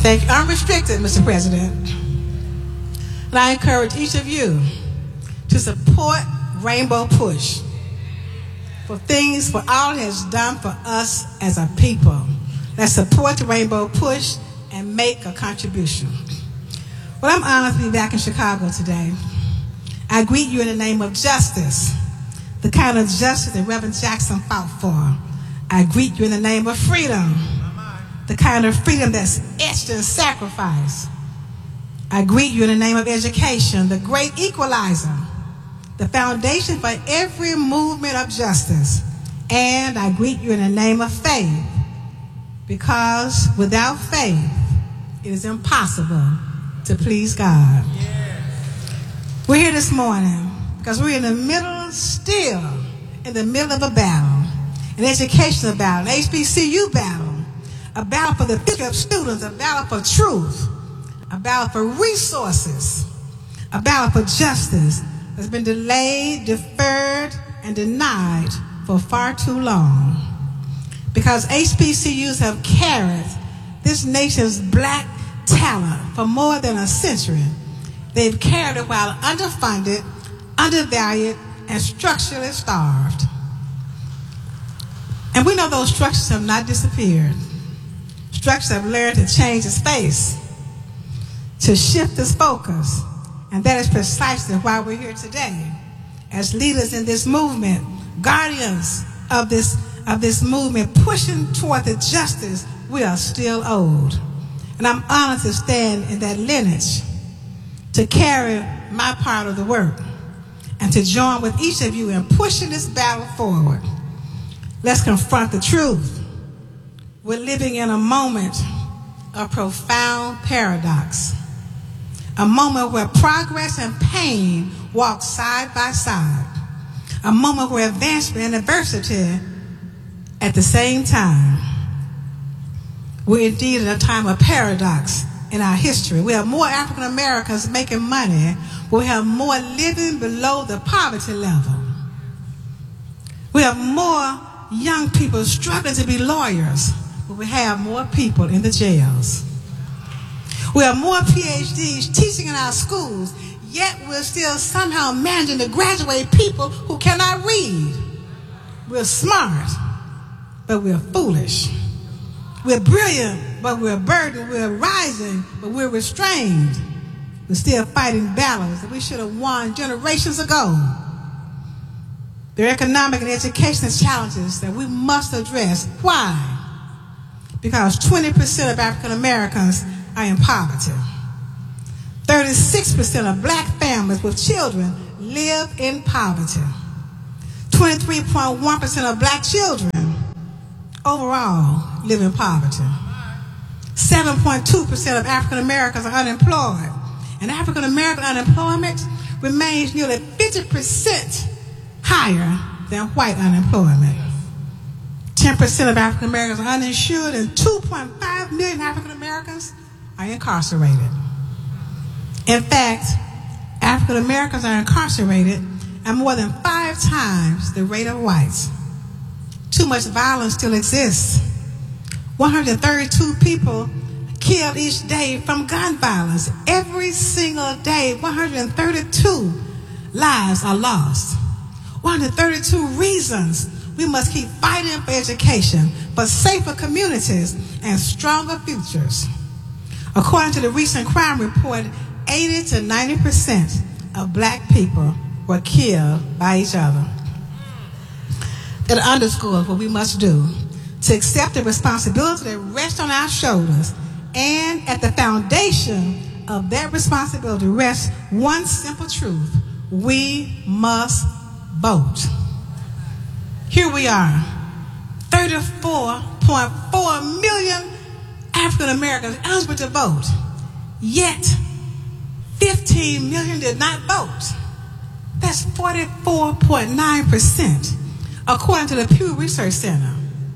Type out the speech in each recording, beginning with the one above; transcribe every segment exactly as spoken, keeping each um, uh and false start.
Thank you. Unrestricted, Mister President. And I encourage each of you to support Rainbow Push for things, for all it has done for us as a people. Let's support the Rainbow Push and make a contribution. Well, I'm honored to be back in Chicago today. I greet you in the name of justice, the kind of justice that Reverend Jackson fought for. I greet you in the name of freedom, the kind of freedom that's etched in sacrifice. I greet you in the name of education, the great equalizer, the foundation for every movement of justice. And I greet you in the name of faith, because without faith, it is impossible to please God. We're here this morning because we're in the middle, still in the middle of a battle, an educational battle, an H B C U battle, a battle for the future of students, a battle for truth, a battle for resources, a battle for justice that's been delayed, deferred, and denied for far too long. Because H B C Us have carried this nation's black talent for more than a century. They've carried it while underfunded, undervalued, and structurally starved. And we know those structures have not disappeared. Structures have learned to change its face, to shift its focus. And that is precisely why we're here today, as leaders in this movement, guardians of this, of this movement, pushing toward the justice we are still owed. And I'm honored to stand in that lineage, to carry my part of the work, and to join with each of you in pushing this battle forward. Let's confront the truth. We're living in a moment of profound paradox, a moment where progress and pain walk side by side, a moment where advancement and adversity at the same time. We're indeed in a time of paradox in our history. We have more African Americans making money, but we have more living below the poverty level. We have more young people struggling to be lawyers, but we have more people in the jails. We have more P H Ds teaching in our schools, yet we're still somehow managing to graduate people who cannot read. We're smart, but we're foolish. We're brilliant, but we're burdened. We're rising, but we're restrained. We're still fighting battles that we should have won generations ago. There are economic and educational challenges that we must address. Why? Because twenty percent of African Americans are in poverty. thirty-six percent of black families with children live in poverty. twenty-three point one percent of black children overall live in poverty. seven point two percent of African Americans are unemployed. And African American unemployment remains nearly fifty percent higher than white unemployment. ten percent of African Americans are uninsured, and two point five million African Americans are incarcerated. In fact, African Americans are incarcerated at more than five times the rate of whites. Too much violence still exists. one hundred thirty-two people killed each day from gun violence. Every single day, one hundred thirty-two lives are lost. one hundred thirty-two reasons we must keep fighting for education, for safer communities, and stronger futures. According to the recent crime report, eighty to ninety percent of black people were killed by each other. That underscores what we must do to accept the responsibility that rests on our shoulders, and at the foundation of that responsibility rests one simple truth: we must vote. Here we are, thirty-four point four million African Americans eligible to vote, yet fifteen million did not vote. That's forty-four point nine percent, according to the Pew Research Center.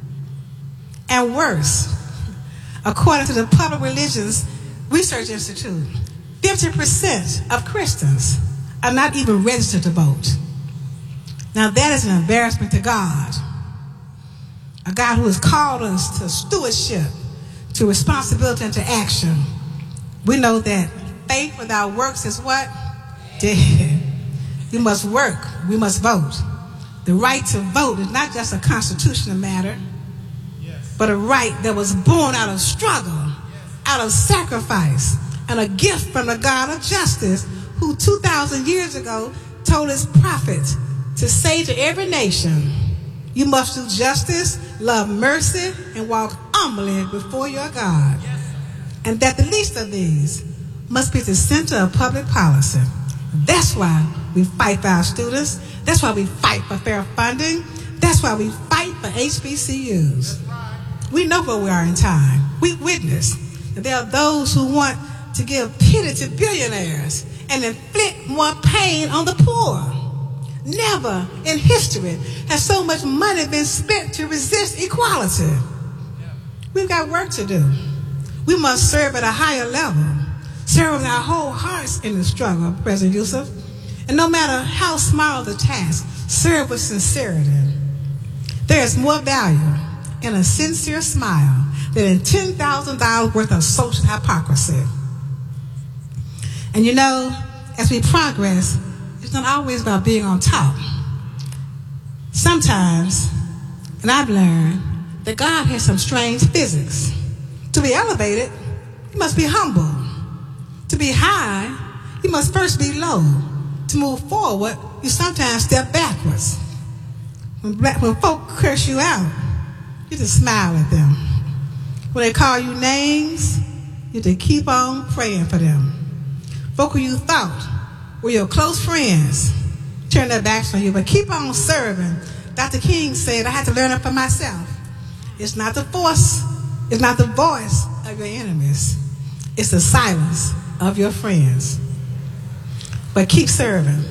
And worse, according to the Public Religions Research Institute, fifty percent of Christians are not even registered to vote. Now that is an embarrassment to God, a God who has called us to stewardship, to responsibility and to action. We know that faith without works is what? Dead. We must work. We must vote. The right to vote is not just a constitutional matter, but a right that was born out of struggle, out of sacrifice, and a gift from the God of justice who two thousand years ago told his prophets to say to every nation, you must do justice, love mercy, and walk humbly before your God. And that the least of these must be the center of public policy. That's why we fight for our students. That's why we fight for fair funding. That's why we fight for H B C Us. We know where we are in time. We witness that there are those who want to give pity to billionaires and inflict more pain on the poor. Never in history has so much money been spent to resist equality. We've got work to do. We must serve at a higher level, serve with our whole hearts in the struggle, President Yusuf. And no matter how small the task, serve with sincerity. There is more value in a sincere smile than in ten thousand dollars worth of social hypocrisy. And you know, as we progress, it's not always about being on top. Sometimes, and I've learned, that God has some strange physics. To be elevated, you must be humble. To be high, you must first be low. To move forward, you sometimes step backwards. When, black, when folk curse you out, you just smile at them. When they call you names, you just keep on praying for them. Folk who you thought were your close friends turn their backs on you, but keep on serving. Doctor King said, I had to learn it for myself. It's not the force, it's not the voice of your enemies. It's the silence of your friends. But keep serving.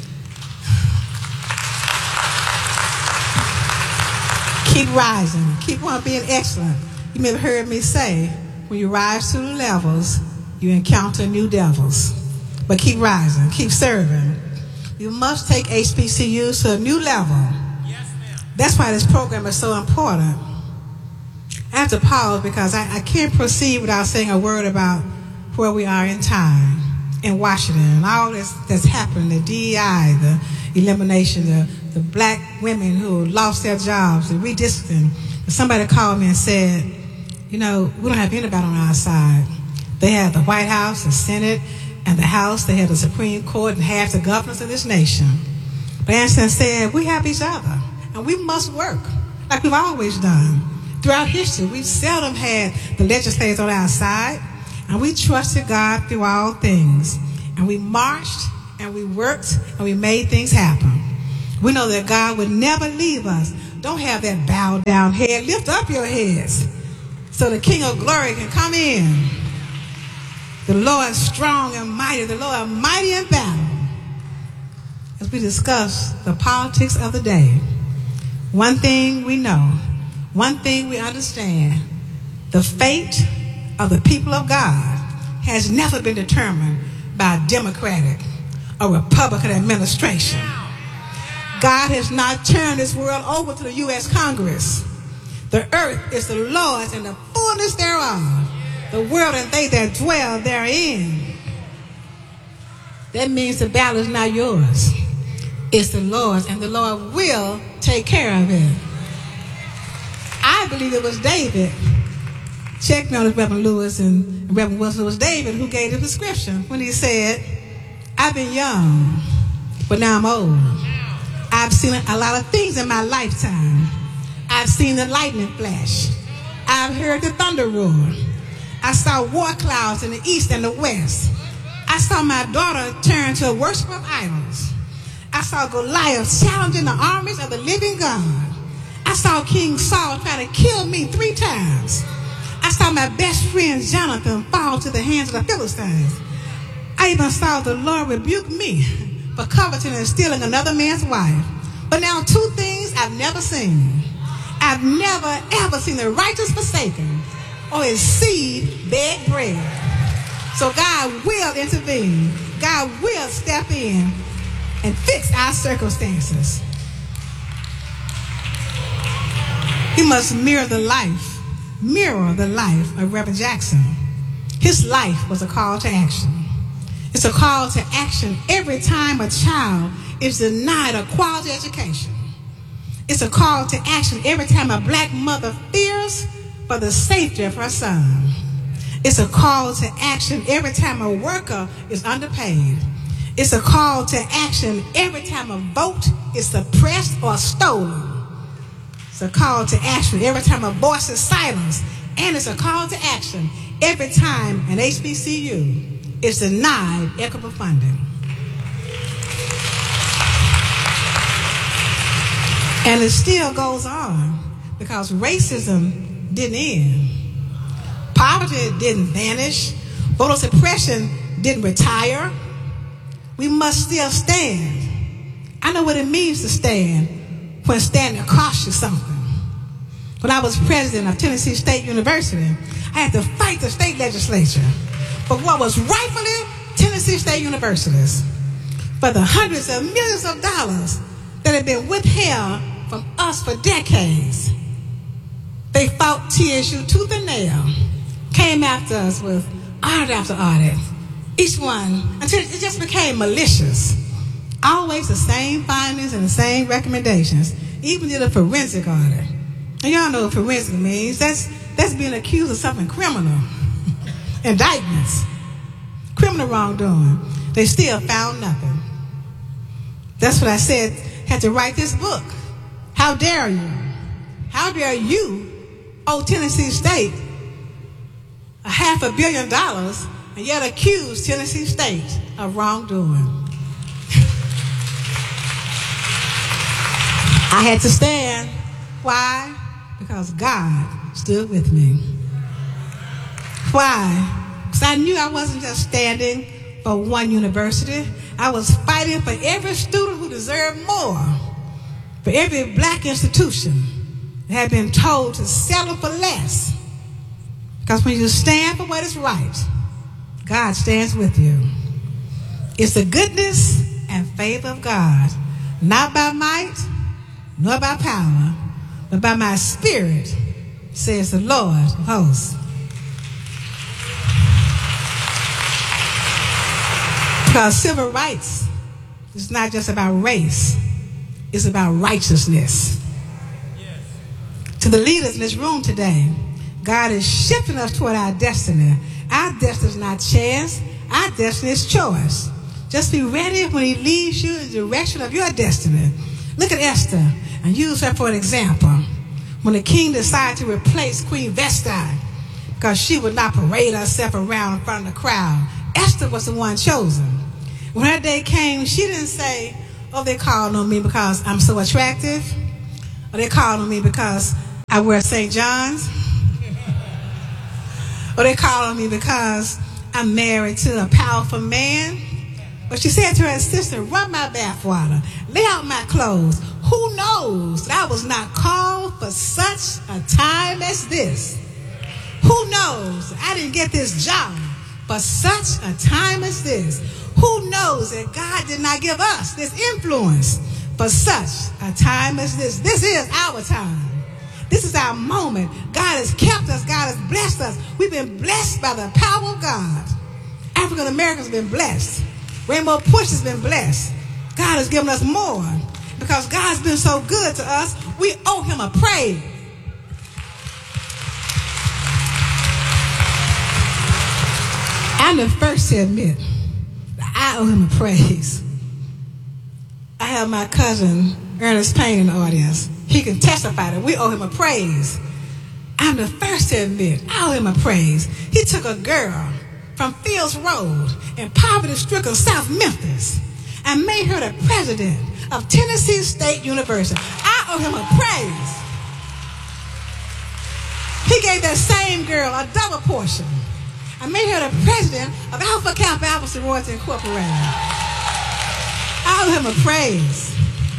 Keep rising. Keep on being excellent. You may have heard me say, when you rise to the levels, you encounter new devils. But keep rising. Keep serving. You must take H B C Us to a new level. Yes, ma'am. That's why this program is so important. I have to pause because I, I can't proceed without saying a word about where we are in time in Washington and all this that's happened, the D E I, the elimination, the, the black women who lost their jobs, the redistricting. Somebody called me and said, you know, we don't have anybody on our side. They have the White House, the Senate, and the House. They have the Supreme Court and half the governors of this nation. But Einstein said, we have each other, and we must work like we've always done. Throughout history, we've seldom had the legislators on our side, and we trusted God through all things. And we marched, and we worked, and we made things happen. We know that God would never leave us. Don't have that bowed down head. Lift up your heads so the King of Glory can come in. The Lord strong and mighty, the Lord mighty in battle. As we discuss the politics of the day, one thing we know, one thing we understand, the fate of the people of God has never been determined by a Democratic or Republican administration. God has not turned this world over to the U S Congress. The earth is the Lord's and the fullness thereof, the world and they that dwell therein. That means the battle is not yours. It's the Lord's, and the Lord will take care of it. I believe it was David. Check me on this, Reverend Lewis and Reverend Wilson. It was David who gave the prescription when he said, I've been young, but now I'm old. I've seen a lot of things in my lifetime. I've seen the lightning flash. I've heard the thunder roar. I saw war clouds in the east and the west. I saw my daughter turn to a worship of idols. I saw Goliath challenging the armies of the living God. I saw King Saul try to kill me three times. I saw my best friend Jonathan fall to the hands of the Philistines. I even saw the Lord rebuke me for coveting and stealing another man's wife. But now two things I've never seen. I've never ever seen the righteous forsaken or his seed beg bread. So God will intervene. God will step in and fix our circumstances. He must mirror the life mirror the life of Reverend Jackson. His life was a call to action. It's a call to action every time a child is denied a quality education. It's a call to action every time a black mother fears for the safety of her son. It's a call to action every time a worker is underpaid. It's a call to action every time a vote is suppressed or stolen. It's a call to action every time a voice is silenced. And it's a call to action every time an H B C U is denied equitable funding. And it still goes on because racism didn't end. Poverty didn't vanish. Voter suppression didn't retire. We must still stand. I know what it means to stand when standing costs you something. When I was president of Tennessee State University, I had to fight the state legislature for what was rightfully Tennessee State University's, for the hundreds of millions of dollars that had been withheld from us for decades. They fought T S U tooth and nail, came after us with audit after audit, each one, until it just became malicious. Always the same findings and the same recommendations, even did a forensic audit. And y'all know what forensic means. That's, that's being accused of something criminal. Indictments, criminal wrongdoing. They still found nothing. That's what I said, had to write this book. How dare you? How dare you owe Tennessee State a half a billion dollars and yet accuse Tennessee State of wrongdoing? I had to stand. Why? Because God stood with me. Why? Because I knew I wasn't just standing for one university. I was fighting for every student who deserved more, for every black institution that had been told to settle for less. Because when you stand for what is right, God stands with you. It's the goodness and favor of God, not by might, nor by power, but by my spirit, says the Lord of hosts. Because civil rights is not just about race, it's about righteousness. Yes. To the leaders in this room today, God is shifting us toward our destiny. Our destiny is not chance, our destiny is choice. Just be ready when he leads you in the direction of your destiny. Look at Esther and use her for an example. When the king decided to replace Queen Vesti because she would not parade herself around in front of the crowd, Esther was the one chosen. When her day came, she didn't say, oh, they called on me because I'm so attractive, or they called on me because I wear Saint John's, or they called on me because I'm married to a powerful man. But she said to her assistant, run my bath water, lay out my clothes. Who knows that I was not called for such a time as this? Who knows I didn't get this job for such a time as this? Who knows that God did not give us this influence for such a time as this? This is our time. This is our moment. God has kept us. God has blessed us. We've been blessed by the power of God. African Americans have been blessed. Rainbow Push has been blessed. God has given us more. Because God's been so good to us, we owe him a praise. I'm the first to admit that I owe him a praise. I have my cousin, Ernest Payne, in the audience. He can testify that we owe him a praise. I'm the first to admit I owe him a praise. He took a girl from Fields Road in poverty-stricken South Memphis and made her the president of Tennessee State University. I owe him a praise. He gave that same girl a double portion. I made her the president of Alpha Kappa Alpha Sorority Incorporated. I owe him a praise.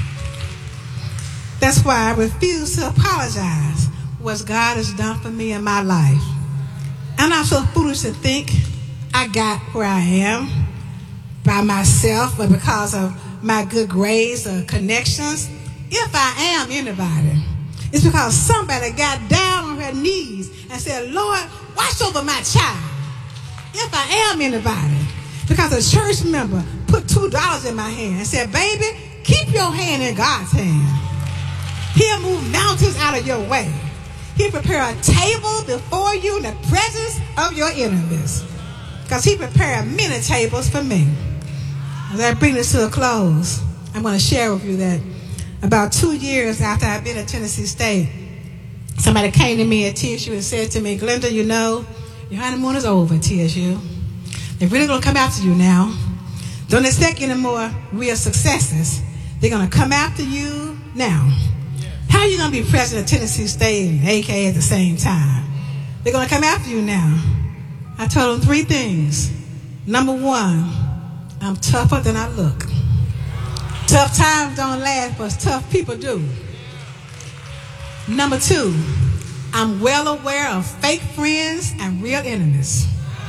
That's why I refuse to apologize for what God has done for me in my life. I'm not so foolish to think I got where I am by myself or because of my good grades or connections. If I am anybody, it's because somebody got down on her knees and said, Lord, watch over my child, if I am anybody. Because a church member put two dollars in my hand and said, baby, keep your hand in God's hand. He'll move mountains out of your way. He'll prepare a table before you in the presence of your enemies. Because he prepared many tables for me. As I bring this to a close, I'm going to share with you that about two years after I've been at Tennessee State, somebody came to me at T S U and said to me, Glenda, you know, your honeymoon is over at T S U. They're really going to come after you now. Don't expect any more real successes. They're going to come after you now. How are you going to be president of Tennessee State and A K A at the same time? They're going to come after you now. I told them three things. Number one, I'm tougher than I look. Tough times don't last, but tough people do. Number two, I'm well aware of fake friends and real enemies.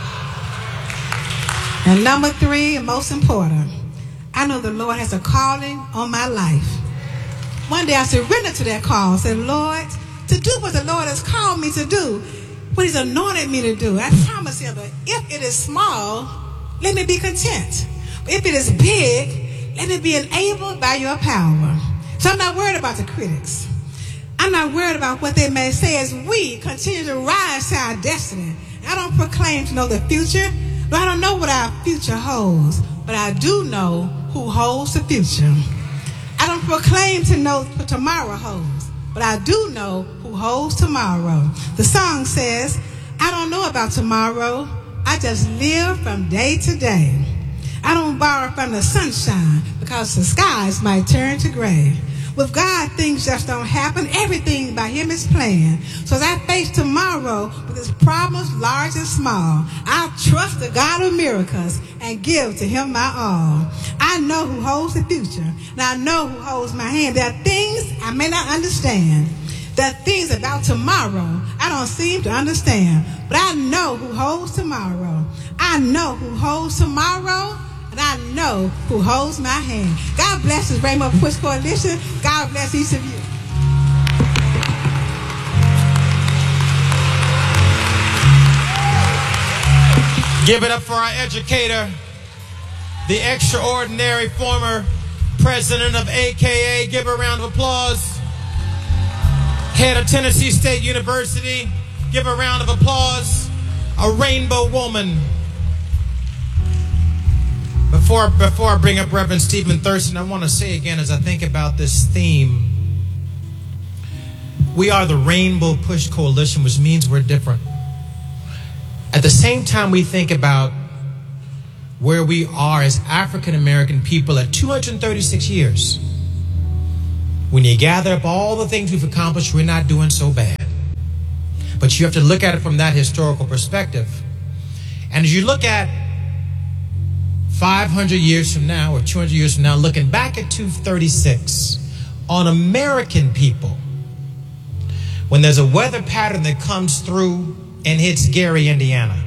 And number three, and most important, I know the Lord has a calling on my life. One day I surrendered to that call, said, Lord, to do what the Lord has called me to do, what he's anointed me to do. I promise him that if it is small, let me be content. If it is big, let it be enabled by your power. So I'm not worried about the critics. I'm not worried about what they may say as we continue to rise to our destiny. I don't proclaim to know the future, but I don't know what our future holds. But I do know who holds the future. I don't proclaim to know what tomorrow holds, but I do know who holds tomorrow. The song says, I don't know about tomorrow. I just live from day to day. I don't borrow from the sunshine because the skies might turn to gray. With God, things just don't happen. Everything by him is planned. So as I face tomorrow with its problems large and small, I'll trust the God of miracles and give to him my all. I know who holds the future, and I know who holds my hand. There are things I may not understand. There are things about tomorrow I don't seem to understand. But I know who holds tomorrow. I know who holds tomorrow. And I know who holds my hand. God bless this Rainbow Push Coalition. God bless each of you. Give it up for our educator, the extraordinary former president of A K A. Give her a round of applause. Head of Tennessee State University. Give her a round of applause. A rainbow woman. Before, before I bring up Reverend Stephen Thurston, I want to say again as I think about this theme, we are the Rainbow Push Coalition, which means we're different. At the same time we think about where we are as African American people at two hundred thirty-six years, when you gather up all the things we've accomplished, we're not doing so bad. But you have to look at it from that historical perspective. And as you look at five hundred years from now or two hundred years from now, looking back at two thirty-six on American people, when there's a weather pattern that comes through and hits Gary, Indiana.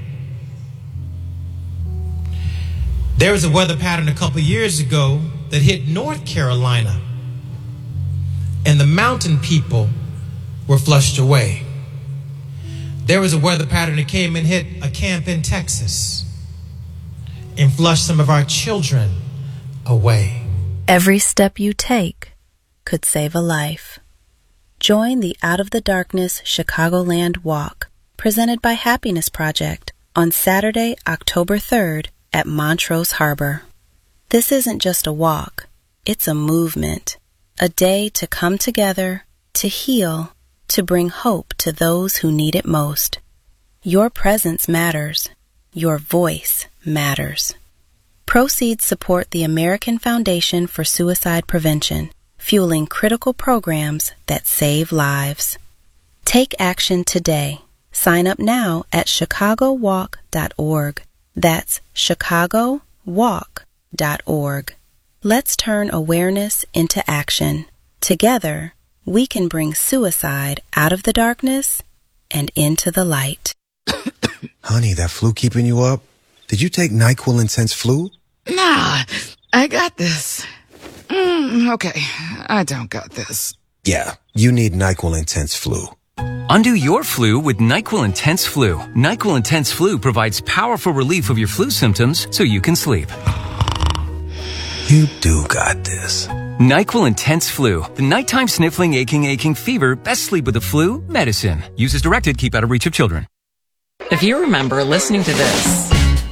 There was a weather pattern a couple years ago that hit North Carolina, and the mountain people were flushed away. There was a weather pattern that came and hit a camp in Texas and flush some of our children away. Every step you take could save a life. Join the Out of the Darkness Chicagoland Walk, presented by Happiness Project, on Saturday, October third at Montrose Harbor. This isn't just a walk, it's a movement, a day to come together, to heal, to bring hope to those who need it most. Your presence matters. Your voice matters. Proceeds support the American Foundation for Suicide Prevention, fueling critical programs that save lives. Take action today. Sign up now at chicago walk dot org. That's chicago walk dot org. Let's turn awareness into action. Together, we can bring suicide out of the darkness and into the light. Honey, that flu keeping you up? Did you take NyQuil Intense Flu? Nah, I got this. Mm, okay, I don't got this. Yeah, you need NyQuil Intense Flu. Undo your flu with NyQuil Intense Flu. NyQuil Intense Flu provides powerful relief of your flu symptoms so you can sleep. You do got this. NyQuil Intense Flu. The nighttime sniffling, aching, aching fever. Best sleep with the flu. Medicine. Use as directed. Keep out of reach of children. If you remember listening to this,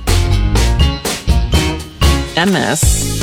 and this,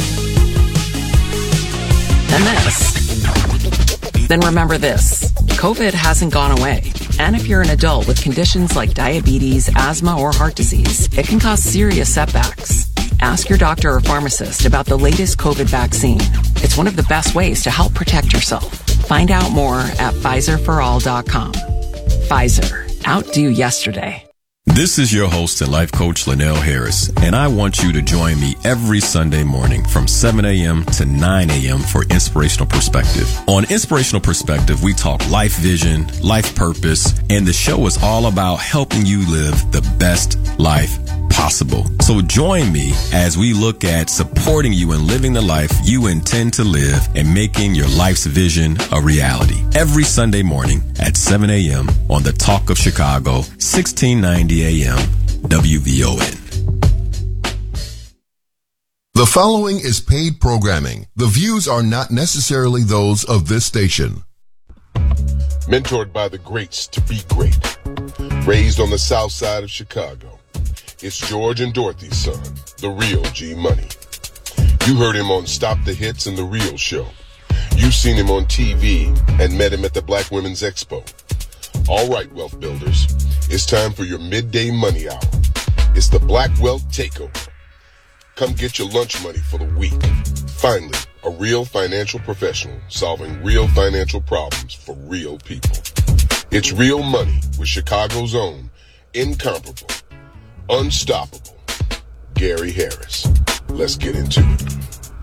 and this, then remember this. COVID hasn't gone away. And if you're an adult with conditions like diabetes, asthma, or heart disease, it can cause serious setbacks. Ask your doctor or pharmacist about the latest COVID vaccine. It's one of the best ways to help protect yourself. Find out more at Pfizer for all dot com. Pfizer. Outdo yesterday. This is your host and life coach, Linnell Harris, and I want you to join me every Sunday morning from seven a.m. to nine a.m. for Inspirational Perspective. On Inspirational Perspective, we talk life vision, life purpose, and the show is all about helping you live the best life possible. So join me as we look at supporting you in living the life you intend to live and making your life's vision a reality. Every Sunday morning at seven a.m. on the Talk of Chicago, sixteen ninety a.m. W V O N. The following is paid programming. The views are not necessarily those of this station. Mentored by the greats to be great. Raised on the south side of Chicago. It's George and Dorothy's son, the real G Money. You heard him on Stop the Hits and The Real Show. You've seen him on T V and met him at the Black Women's Expo. All right, wealth builders, it's time for your midday money hour. It's the Black Wealth Takeover. Come get your lunch money for the week. Finally, a real financial professional solving real financial problems for real people. It's Real Money with Chicago's own, incomparable, unstoppable, Gary Harris. Let's get into it.